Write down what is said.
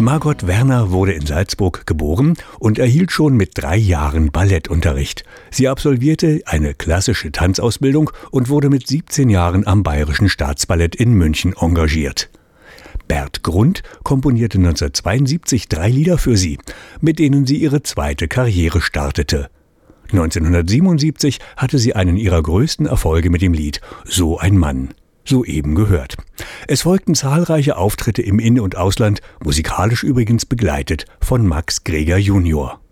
Margot Werner wurde in Salzburg geboren und erhielt schon mit 3 Jahren Ballettunterricht. Sie absolvierte eine klassische Tanzausbildung und wurde mit 17 Jahren am Bayerischen Staatsballett in München engagiert. Bert Grund komponierte 1972 3 Lieder für sie, mit denen sie ihre zweite Karriere startete. 1977 hatte sie einen ihrer größten Erfolge mit dem Lied »So ein Mann«. Soeben gehört. Es folgten zahlreiche Auftritte im In- und Ausland, musikalisch übrigens begleitet von Max Greger junior.